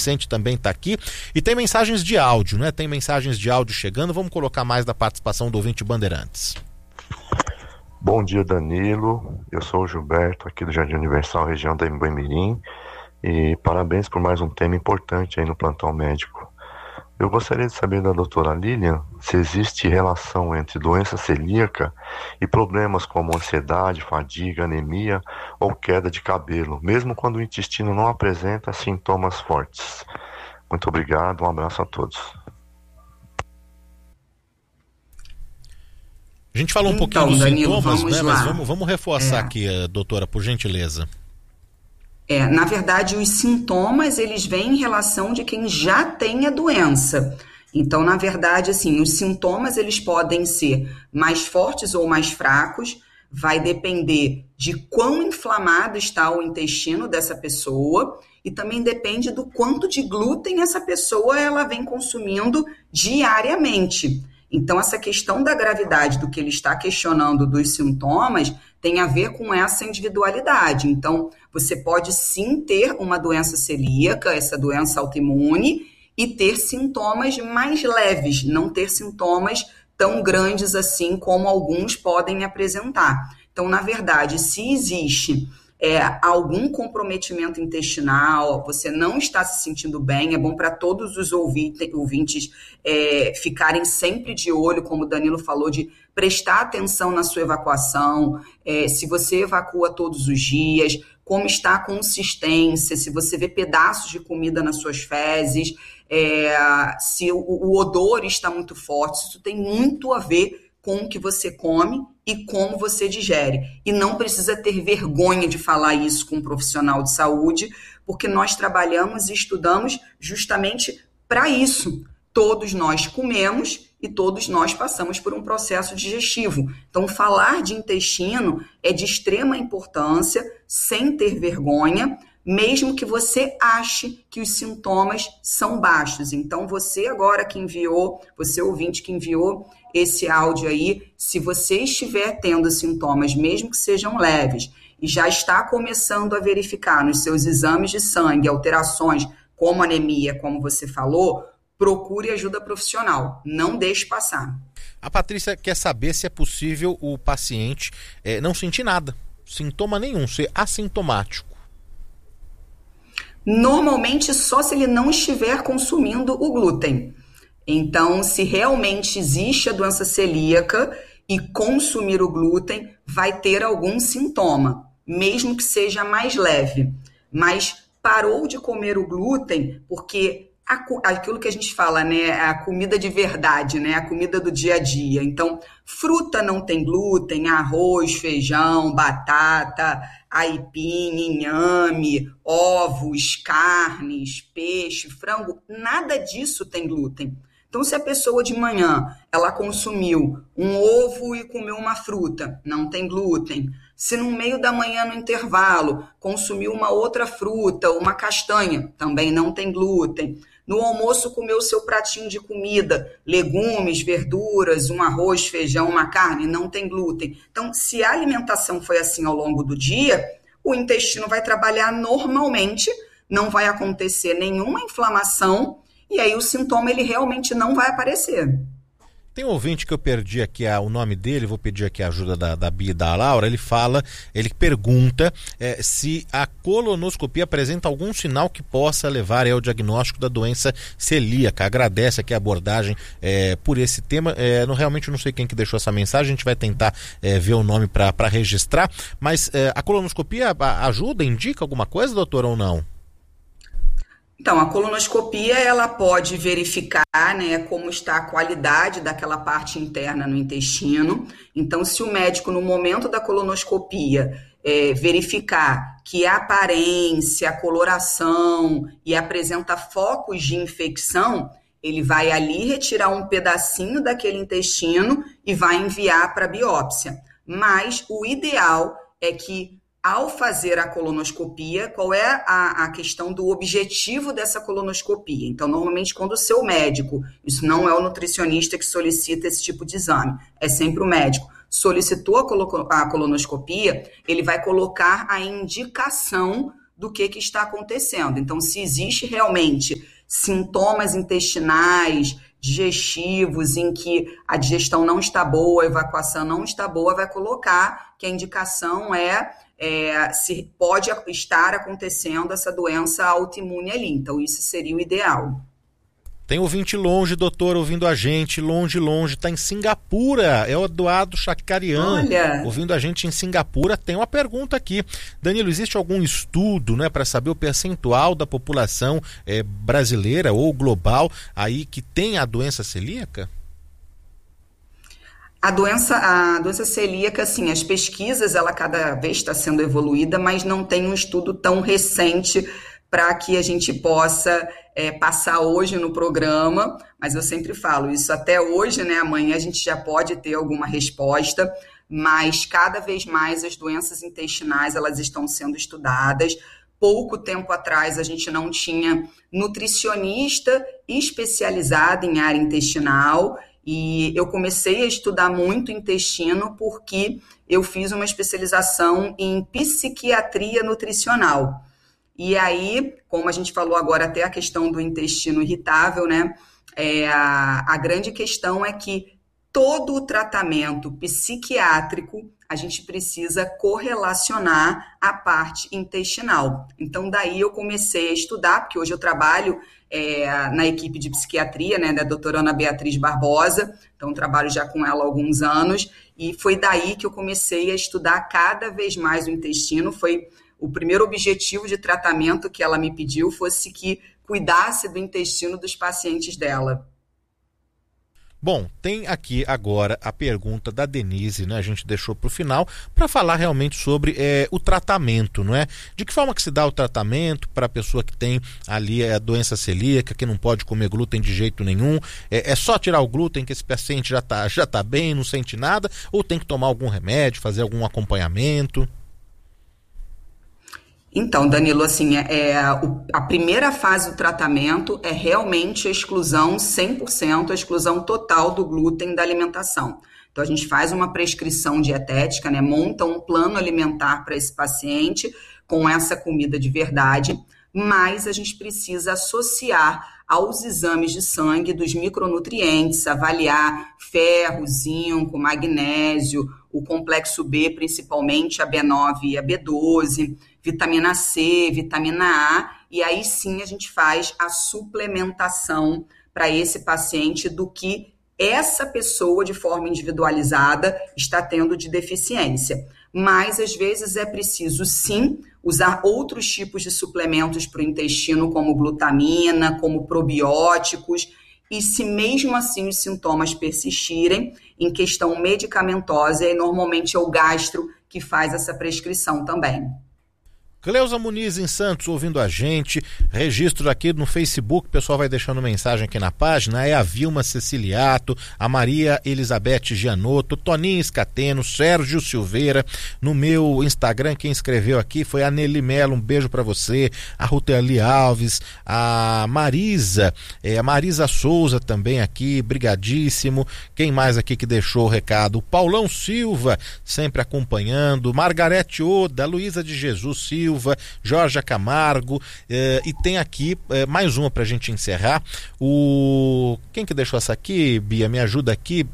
Vicente também está aqui. E tem mensagens de áudio, né? Tem mensagens de áudio chegando. Vamos colocar mais da participação do ouvinte Bandeirantes. Bom dia, Danilo. Eu sou o Gilberto, aqui do Jardim Universal, região da Embu-Mirim. E parabéns por mais um tema importante aí no plantão médico. Eu gostaria de saber da doutora Lilian se existe relação entre doença celíaca e problemas como ansiedade, fadiga, anemia ou queda de cabelo, mesmo quando o intestino não apresenta sintomas fortes. Muito obrigado, um abraço a todos. A gente falou um pouquinho dos Danilo, sintomas, né? Mas lá. vamos reforçar aqui, doutora, por gentileza. Na verdade, os sintomas, eles vêm em relação de quem já tem a doença. Então, na verdade, assim, os sintomas, eles podem ser mais fortes ou mais fracos, vai depender de quão inflamado está o intestino dessa pessoa e também depende do quanto de glúten essa pessoa ela vem consumindo diariamente. Então, essa questão da gravidade do que ele está questionando dos sintomas tem a ver com essa individualidade. Então, você pode sim ter uma doença celíaca, essa doença autoimune, e ter sintomas mais leves, não ter sintomas tão grandes assim como alguns podem apresentar. Então, na verdade, se existe algum comprometimento intestinal, você não está se sentindo bem, é bom para todos os ouvintes ficarem sempre de olho, como o Danilo falou, de prestar atenção na sua evacuação, se você evacua todos os dias, como está a consistência, se você vê pedaços de comida nas suas fezes, se o odor está muito forte, isso tem muito a ver com o que você come e como você digere. E não precisa ter vergonha de falar isso com um profissional de saúde, porque nós trabalhamos e estudamos justamente para isso. Todos nós comemos e todos nós passamos por um processo digestivo. Então, falar de intestino é de extrema importância, sem ter vergonha, mesmo que você ache que os sintomas são baixos. Então, você agora que enviou, você ouvinte que enviou esse áudio aí, se você estiver tendo sintomas, mesmo que sejam leves, e já está começando a verificar nos seus exames de sangue alterações como anemia, como você falou, procure ajuda profissional, não deixe passar. A Patrícia quer saber se é possível o paciente não sentir nada, sintoma nenhum, ser assintomático. Normalmente só se ele não estiver consumindo o glúten. Então, se realmente existe a doença celíaca e consumir o glúten, vai ter algum sintoma, mesmo que seja mais leve. Mas parou de comer o glúten porque aquilo que a gente fala, né, a comida de verdade, né, a comida do dia a dia. Então, fruta não tem glúten, arroz, feijão, batata, aipim, inhame, ovos, carnes, peixe, frango, nada disso tem glúten. Então, se a pessoa de manhã, ela consumiu um ovo e comeu uma fruta, não tem glúten. Se no meio da manhã, no intervalo, consumiu uma outra fruta, uma castanha, também não tem glúten. No almoço, comeu o seu pratinho de comida, legumes, verduras, um arroz, feijão, uma carne, não tem glúten. Então, se a alimentação foi assim ao longo do dia, o intestino vai trabalhar normalmente, não vai acontecer nenhuma inflamação, e aí o sintoma ele realmente não vai aparecer. Tem um ouvinte que eu perdi aqui o nome dele, vou pedir aqui a ajuda da Bia e da Laura. Ele pergunta se a colonoscopia apresenta algum sinal que possa levar ao diagnóstico da doença celíaca. Agradece aqui a abordagem por esse tema. Realmente não sei quem que deixou essa mensagem, a gente vai tentar ver o nome para registrar, mas a colonoscopia ajuda, indica alguma coisa, doutora, ou não? Então, a colonoscopia, ela pode verificar, né, como está a qualidade daquela parte interna no intestino. Então, se o médico, no momento da colonoscopia, verificar que a aparência, a coloração e apresenta focos de infecção, ele vai ali retirar um pedacinho daquele intestino e vai enviar para biópsia. Mas o ideal é que, ao fazer a colonoscopia, qual é a questão do objetivo dessa colonoscopia? Então, normalmente, quando o seu médico, isso não é o nutricionista que solicita esse tipo de exame, é sempre o médico, solicitou a colonoscopia, ele vai colocar a indicação do que está acontecendo. Então, se existe realmente sintomas intestinais, digestivos, em que a digestão não está boa, a evacuação não está boa, vai colocar que a indicação se pode estar acontecendo essa doença autoimune ali. Então, isso seria o ideal. Tem ouvinte longe, doutor, ouvindo a gente, longe, está em Singapura, é o Eduardo Chacarian, ouvindo a gente em Singapura. Tem uma pergunta aqui. Danilo, existe algum estudo, né, para saber o percentual da população brasileira ou global aí que tem a doença celíaca? A doença celíaca, assim, as pesquisas, ela cada vez está sendo evoluída, mas não tem um estudo tão recente para que a gente possa passar hoje no programa, mas eu sempre falo, isso até hoje, né, amanhã a gente já pode ter alguma resposta, mas cada vez mais as doenças intestinais, elas estão sendo estudadas. Pouco tempo atrás a gente não tinha nutricionista especializado em área intestinal, e eu comecei a estudar muito intestino porque eu fiz uma especialização em psiquiatria nutricional. E aí, como a gente falou agora, até a questão do intestino irritável, né? A grande questão é que todo o tratamento psiquiátrico a gente precisa correlacionar a parte intestinal. Então, daí eu comecei a estudar, porque hoje eu trabalho na equipe de psiquiatria, né, da doutora Ana Beatriz Barbosa, então trabalho já com ela há alguns anos, e foi daí que eu comecei a estudar cada vez mais o intestino. Foi o primeiro objetivo de tratamento que ela me pediu, fosse que cuidasse do intestino dos pacientes dela. Bom, tem aqui agora a pergunta da Denise, né? A gente deixou para o final para falar realmente sobre o tratamento, não é? De que forma que se dá o tratamento para a pessoa que tem ali a doença celíaca, que não pode comer glúten de jeito nenhum? É só tirar o glúten que esse paciente já tá bem, não sente nada? Ou tem que tomar algum remédio, fazer algum acompanhamento? Então, Danilo, assim, a primeira fase do tratamento é realmente a exclusão 100%, a exclusão total do glúten da alimentação. Então, a gente faz uma prescrição dietética, né, monta um plano alimentar para esse paciente com essa comida de verdade, mas a gente precisa associar aos exames de sangue dos micronutrientes, avaliar ferro, zinco, magnésio, o complexo B, principalmente a B9 e a B12, vitamina C, vitamina A, e aí sim a gente faz a suplementação para esse paciente do que essa pessoa, de forma individualizada, está tendo de deficiência. Mas, às vezes, é preciso, sim, usar outros tipos de suplementos para o intestino, como glutamina, como probióticos, e se mesmo assim os sintomas persistirem, em questão medicamentosa, e normalmente é o gastro que faz essa prescrição também. Cleusa Muniz em Santos ouvindo a gente, registro aqui no Facebook, o pessoal vai deixando mensagem aqui na página, é a Vilma Ceciliato, a Maria Elizabeth Gianotto, Toninho Escateno, Sérgio Silveira, no meu Instagram quem escreveu aqui foi a Nelly Mello, um beijo pra você, a Ruteli Alves, a Marisa Souza também aqui, brigadíssimo, quem mais aqui que deixou o recado? O Paulão Silva, sempre acompanhando, Margarete Oda, Luísa de Jesus Silva, Jorge Camargo, e tem aqui mais uma pra gente encerrar. Quem que deixou essa aqui, Bia? Me ajuda aqui.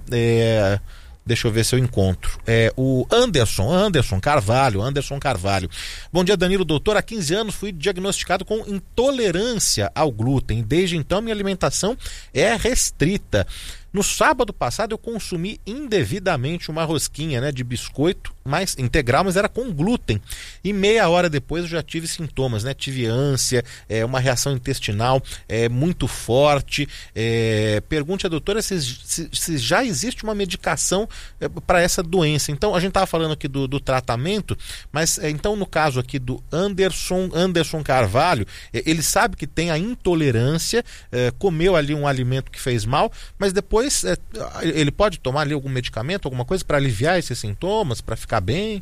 Deixa eu ver se eu encontro. O Anderson Carvalho. Bom dia, Danilo, doutor. Há 15 anos fui diagnosticado com intolerância ao glúten. Desde então minha alimentação é restrita. No sábado passado eu consumi indevidamente uma rosquinha, né, de biscoito integral, mas era com glúten. E meia hora depois eu já tive sintomas, né? Tive ânsia, uma reação intestinal muito forte. Pergunte à doutora se já existe uma medicação para essa doença. Então, a gente estava falando aqui do tratamento, mas então no caso aqui do Anderson Carvalho, ele sabe que tem a intolerância, comeu ali um alimento que fez mal, mas depois ele pode tomar ali algum medicamento, alguma coisa para aliviar esses sintomas, para ficar bem?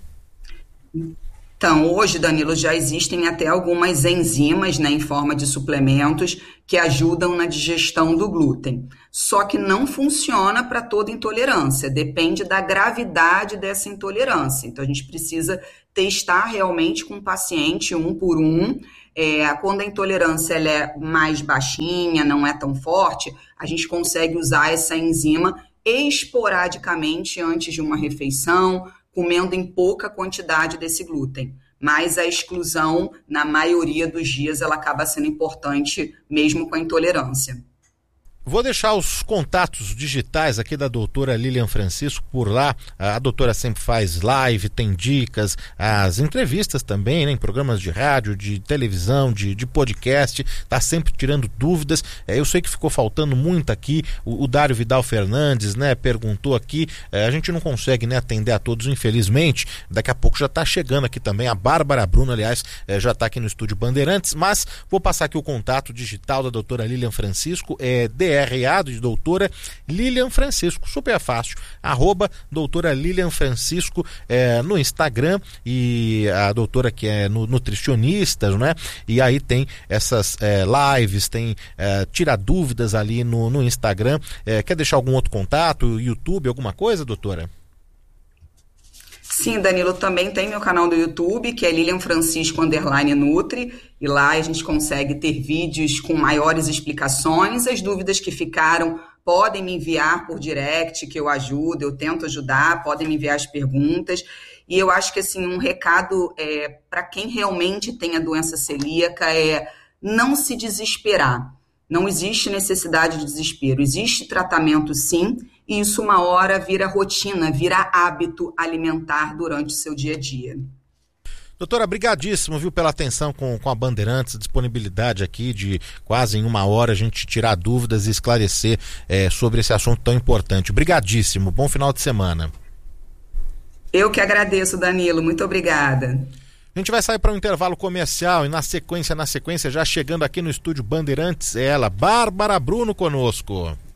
Então, hoje, Danilo, já existem até algumas enzimas, né, em forma de suplementos que ajudam na digestão do glúten. Só que não funciona para toda intolerância, depende da gravidade dessa intolerância. Então, a gente precisa testar realmente com o paciente um por um. Quando a intolerância ela é mais baixinha, não é tão forte, a gente consegue usar essa enzima esporadicamente antes de uma refeição, comendo em pouca quantidade desse glúten. Mas a exclusão, na maioria dos dias, ela acaba sendo importante mesmo com a intolerância. Vou deixar os contatos digitais aqui da doutora Lilian Francisco por lá. A doutora sempre faz live, tem dicas, as entrevistas também, né, em programas de rádio, de televisão, de podcast, tá sempre tirando dúvidas. Eu sei que ficou faltando muito aqui. O Dário Vidal Fernandes, né, perguntou aqui. A gente não consegue, né, atender a todos, infelizmente. Daqui a pouco já tá chegando aqui também. A Bárbara Bruno, aliás, já tá aqui no estúdio Bandeirantes, mas vou passar aqui o contato digital da doutora Lilian Francisco, DRA, de doutora Lilian Francisco, super fácil, @doutora Lilian Francisco no Instagram, e a doutora que é nutricionista, né? E aí tem essas lives, tem tira dúvidas ali no Instagram. Quer deixar algum outro contato, YouTube, alguma coisa, doutora? Sim, Danilo, também tem meu canal do YouTube, que é Lilian Francisco _Nutri, e lá a gente consegue ter vídeos com maiores explicações. As dúvidas que ficaram podem me enviar por direct, que eu ajudo, eu tento ajudar, podem me enviar as perguntas. E eu acho que assim, um recado para quem realmente tem a doença celíaca é não se desesperar. Não existe necessidade de desespero, existe tratamento sim, e isso uma hora vira rotina, vira hábito alimentar durante o seu dia a dia. Doutora, brigadíssimo, viu, pela atenção com a Bandeirantes, disponibilidade aqui de quase em 1 hora a gente tirar dúvidas e esclarecer sobre esse assunto tão importante. Brigadíssimo, bom final de semana. Eu que agradeço, Danilo, muito obrigada. A gente vai sair para um intervalo comercial e na sequência, já chegando aqui no estúdio Bandeirantes, ela, Bárbara Bruno, conosco.